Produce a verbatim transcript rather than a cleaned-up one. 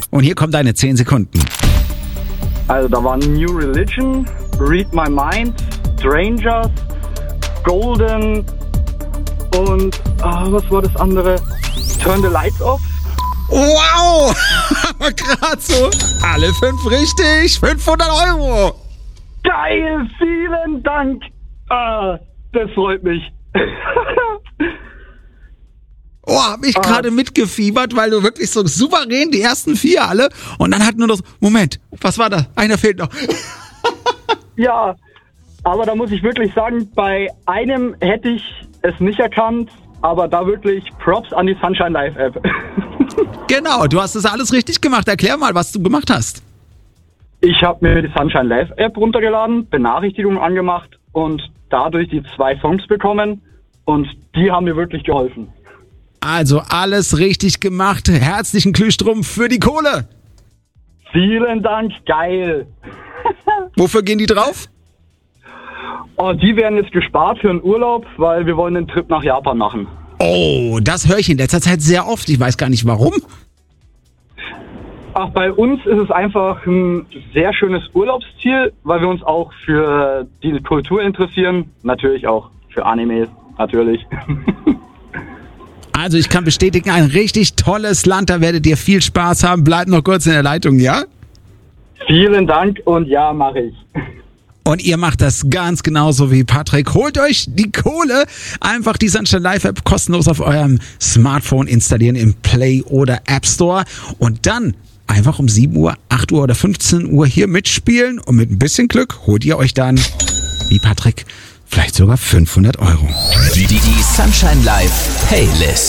Und hier kommen deine zehn Sekunden. Also da waren New Religion, Read My Mind, Strangers, Golden und ah, was war das andere? Turn the Lights Off. Wow! Aber gerade so. Alle fünf richtig. fünfhundert Euro. Geil, vielen Dank. Ah, das freut mich. Oh, hab ich gerade ah. mitgefiebert, weil du wirklich so souverän die ersten vier alle und dann hat nur noch so, Moment, was war da? Einer fehlt noch. Ja, aber da muss ich wirklich sagen, bei einem hätte ich es nicht erkannt, aber da wirklich Props an die Sunshine Live App. Genau, du hast das alles richtig gemacht. Erklär mal, was du gemacht hast. Ich habe mir die Sunshine Live App runtergeladen, Benachrichtigungen angemacht und dadurch die zwei Songs bekommen und die haben mir wirklich geholfen. Also alles richtig gemacht. Herzlichen Glühstrumpf für die Kohle. Vielen Dank, geil. Wofür gehen die drauf? Oh, die werden jetzt gespart für einen Urlaub, weil wir wollen einen Trip nach Japan machen. Oh, das höre ich in letzter Zeit sehr oft. Ich weiß gar nicht warum. Ach, bei uns ist es einfach ein sehr schönes Urlaubsziel, weil wir uns auch für die Kultur interessieren. Natürlich auch für Animes, natürlich. Also ich kann bestätigen, ein richtig tolles Land, da werdet ihr viel Spaß haben. Bleibt noch kurz in der Leitung, ja? Vielen Dank und ja, mache ich. Und ihr macht das ganz genauso wie Patrick. Holt euch die Kohle, einfach die Sunshine Live App kostenlos auf eurem Smartphone installieren im Play oder App Store und dann einfach um sieben Uhr, acht Uhr oder fünfzehn Uhr hier mitspielen und mit ein bisschen Glück holt ihr euch dann, wie Patrick, vielleicht sogar fünfhundert Euro. Die, die, die Sunshine Live Playlist.